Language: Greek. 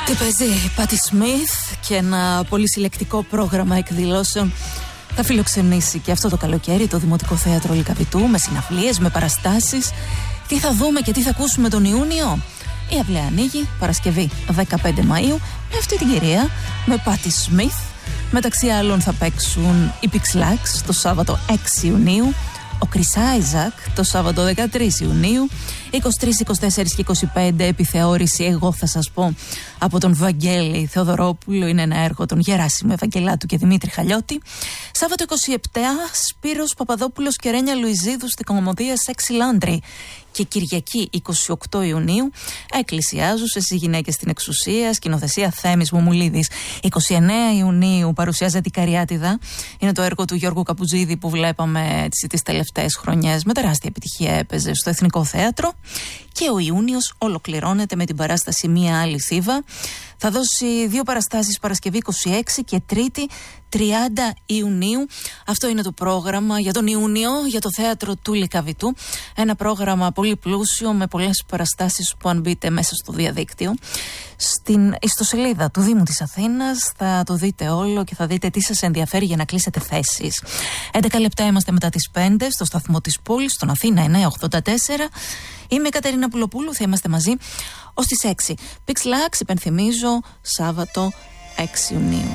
Τι παίζει Πάτι Σμιθ και ένα πολύ συλλεκτικό πρόγραμμα εκδηλώσεων θα φιλοξενήσει και αυτό το καλοκαίρι το Δημοτικό Θέατρο Λυκαβητού με συναυλίες, με παραστάσεις. Τι θα δούμε και τι θα ακούσουμε τον Ιούνιο? Η αυλαία ανοίγει Παρασκευή 15 Μαΐου με αυτή την κυρία, με Πάτι Σμιθ. Μεταξύ άλλων θα παίξουν οι Pixlax το Σάββατο 6 Ιουνίου, ο Chris Isaac το Σάββατο 13 Ιουνίου, 23, 24 και 25 επιθεώρηση εγώ θα σας πω από τον Βαγγέλη Θεοδωρόπουλο, είναι ένα έργο των Γεράσιμου Ευαγγελάτου και Δημήτρη Χαλιώτη. Σάββατο 27 Σπύρος Παπαδόπουλος και Ρένια Λουιζίδου στην Κομμωδία Σεξι Λάντρι. Και Κυριακή 28 Ιουνίου εκκλησιάζουσες οι γυναίκες στην εξουσία, σκηνοθεσία Θέμης Μουμουλίδης. 29 Ιουνίου παρουσιάζεται η Καριάτιδα. Είναι το έργο του Γιώργου Καπουτζίδη που βλέπαμε τις τελευταίες χρονιές με τεράστια επιτυχία, έπαιζε στο Εθνικό Θέατρο. Και ο Ιούνιος ολοκληρώνεται με την παράσταση Μία Άλλη Θήβα. Θα δώσει δύο παραστάσεις Παρασκευή 26 και Τρίτη 30 Ιουνίου. Αυτό είναι το πρόγραμμα για τον Ιούνιο για το Θέατρο του Λυκαβητού. Ένα πρόγραμμα πολύ πλούσιο με πολλές παραστάσεις που αν μπείτε μέσα στο διαδίκτυο στην ιστοσελίδα του Δήμου της Αθήνας θα το δείτε όλο και θα δείτε τι σας ενδιαφέρει για να κλείσετε θέσεις. 11 λεπτά είμαστε μετά τις 5 στο σταθμό της πόλης, στον Αθήνα 984. Είμαι η Κατερίνα Πουλοπούλου, θα είμαστε μαζί ως τις 6. Pixlax, υπενθυμίζω, Σάββατο 6 Ιουνίου.